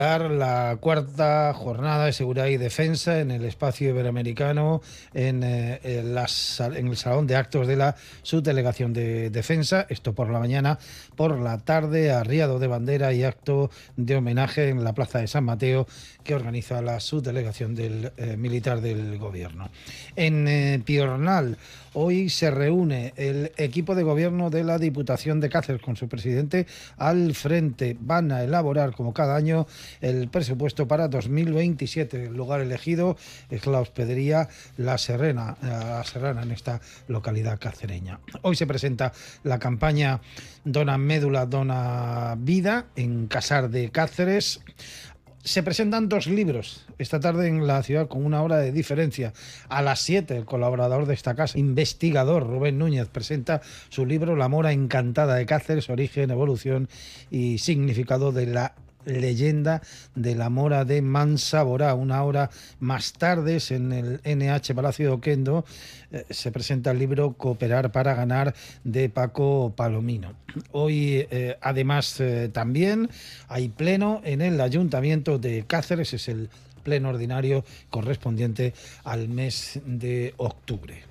La cuarta jornada de seguridad y defensa en el espacio iberoamericano, en el salón de actos de la subdelegación de defensa. Esto por la mañana, por la tarde, arriado de bandera y acto de homenaje en la plaza de San Mateo que organiza la subdelegación del militar del gobierno. En Piornal hoy se reúne el equipo de gobierno de la Diputación de Cáceres con su presidente al frente. Van a elaborar, como cada año, el presupuesto para 2027. El lugar elegido es la hospedería La Serrana en esta localidad cacereña. Hoy se presenta la campaña Dona Médula, Dona Vida en Casar de Cáceres. Se presentan 2 libros esta tarde en la ciudad con una hora de diferencia. A las 7, el colaborador de esta casa, investigador Rubén Núñez, presenta su libro La Mora Encantada de Cáceres, origen, evolución y significado de la leyenda de la Mora de Mansaborá. Una hora más tarde, en el NH Palacio de Oquendo, se presenta el libro Cooperar para ganar de Paco Palomino. Hoy, además, también hay pleno en el Ayuntamiento de Cáceres. Es el pleno ordinario correspondiente al mes de octubre.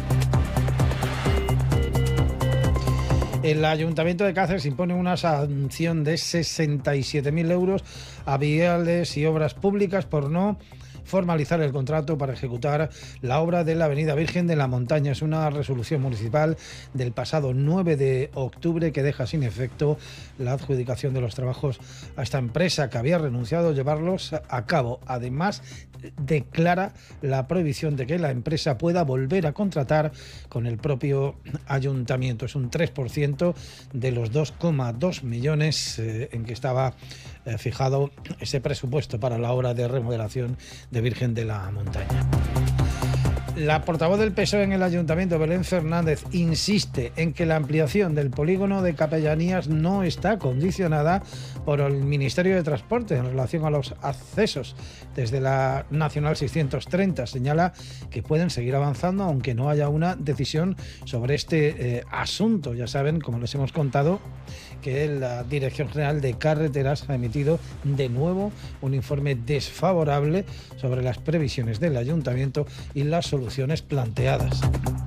El Ayuntamiento de Cáceres impone una sanción de 67.000 euros a Viales y Obras Públicas por no formalizar el contrato para ejecutar la obra de la Avenida Virgen de la Montaña. Es una resolución municipal del pasado 9 de octubre que deja sin efecto la adjudicación de los trabajos a esta empresa que había renunciado a llevarlos a cabo. Además, declara la prohibición de que la empresa pueda volver a contratar con el propio ayuntamiento. Es un 3% de los 2,2 millones en que estaba fijado ese presupuesto para la obra de remodelación de Virgen de la Montaña. La portavoz del PSOE en el Ayuntamiento, Belén Fernández, insiste en que la ampliación del polígono de Capellanías no está condicionada por el Ministerio de Transporte en relación a los accesos desde la Nacional 630. Señala que pueden seguir avanzando aunque no haya una decisión sobre este asunto. Ya saben, como les hemos contado, que la Dirección General de Carreteras ha emitido de nuevo un informe desfavorable sobre las previsiones del Ayuntamiento y las soluciones planteadas.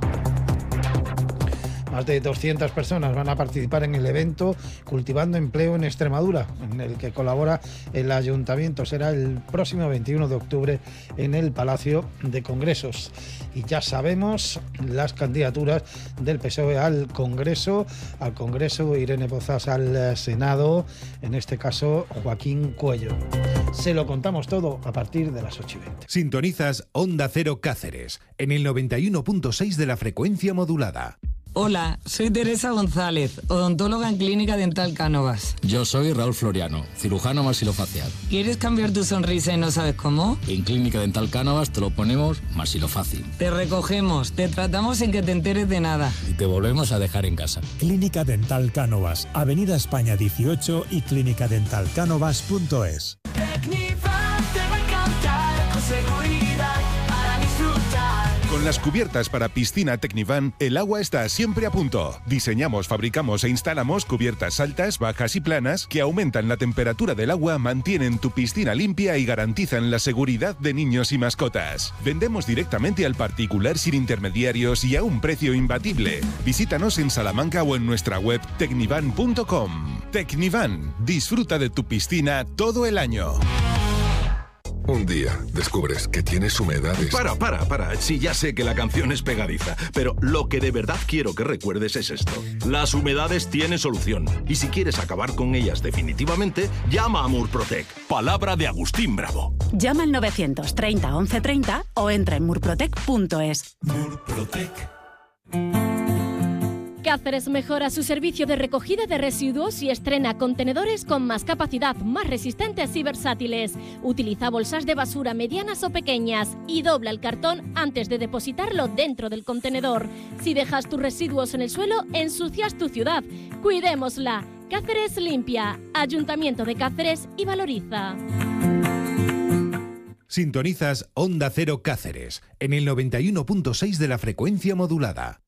Más de 200 personas van a participar en el evento Cultivando Empleo en Extremadura, en el que colabora el Ayuntamiento. Será el próximo 21 de octubre en el Palacio de Congresos. Y ya sabemos las candidaturas del PSOE al Congreso Irene Pozas al Senado, en este caso Joaquín Cuello. Se lo contamos todo a partir de las 8:20. Sintonizas Onda Cero Cáceres, en el 91.6 de la frecuencia modulada. Hola, soy Teresa González, odontóloga en Clínica Dental Cánovas. Yo soy Raúl Floriano, cirujano masilofacial. ¿Quieres cambiar tu sonrisa y no sabes cómo? En Clínica Dental Cánovas te lo ponemos masilofácil. Te recogemos, te tratamos sin que te enteres de nada. Y te volvemos a dejar en casa. Clínica Dental Cánovas, Avenida España 18 y clínicadentalcanovas.es. Con las cubiertas para piscina Tecnivan, el agua está siempre a punto. Diseñamos, fabricamos e instalamos cubiertas altas, bajas y planas que aumentan la temperatura del agua, mantienen tu piscina limpia y garantizan la seguridad de niños y mascotas. Vendemos directamente al particular sin intermediarios y a un precio imbatible. Visítanos en Salamanca o en nuestra web tecnivan.com. Tecnivan, disfruta de tu piscina todo el año. Un día descubres que tienes humedades. Para. Sí, ya sé que la canción es pegadiza, pero lo que de verdad quiero que recuerdes es esto. Las humedades tienen solución. Y si quieres acabar con ellas definitivamente, llama a Murprotec. Palabra de Agustín Bravo. Llama al 930 1130 o entra en murprotec.es. Murprotec. Cáceres mejora su servicio de recogida de residuos y estrena contenedores con más capacidad, más resistentes y versátiles. Utiliza bolsas de basura medianas o pequeñas y dobla el cartón antes de depositarlo dentro del contenedor. Si dejas tus residuos en el suelo, ensucias tu ciudad. Cuidémosla. Cáceres limpia. Ayuntamiento de Cáceres y valoriza. Sintonizas Onda Cero Cáceres, en el 91.6 de la frecuencia modulada.